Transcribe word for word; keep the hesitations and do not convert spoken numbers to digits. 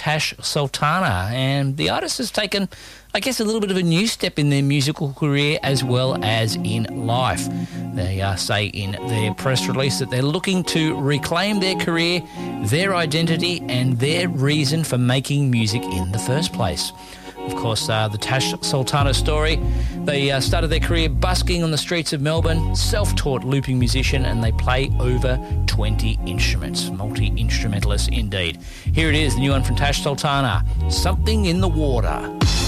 Tash Sultana, and the artist has taken, I guess, a little bit of a new step in their musical career as well as in life. They uh, say in their press release that they're looking to reclaim their career, their identity and their reason for making music in the first place. Of course, uh, the Tash Sultana story, they uh, started their career busking on the streets of Melbourne, self-taught looping musician, and they play over twenty instruments. Multi-instrumentalist indeed. Here it is, the new one from Tash Sultana, Something in the Water.